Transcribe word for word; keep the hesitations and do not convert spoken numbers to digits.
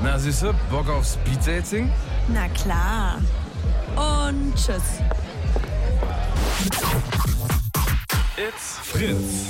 Na süße, Bock auf Speeddating? Na klar. Und tschüss. It's Fritz.